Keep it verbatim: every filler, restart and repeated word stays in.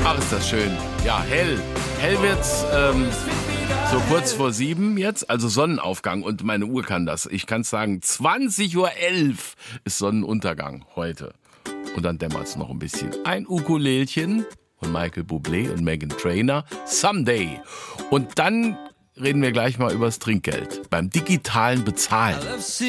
Ach, ist das schön. Ja, hell. Hell wird's ähm, so kurz vor sieben jetzt, also Sonnenaufgang. Und meine Uhr kann das. Ich kann sagen, zwanzig Uhr elf ist Sonnenuntergang heute. Und dann dämmert's noch ein bisschen. Ein Ukulelchen von Michael Bublé und Meghan Trainor. Someday. Und dann reden wir gleich mal übers Trinkgeld. Beim digitalen Bezahlen.